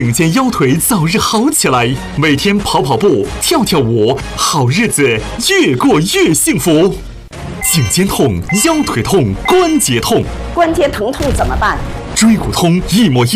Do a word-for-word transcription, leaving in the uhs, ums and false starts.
颈肩腰腿早日好起来，每天跑跑步、跳跳舞，好日子越过越幸福。颈肩痛、腰腿痛、关节痛， 关节疼痛怎么办？ 椎骨通一模一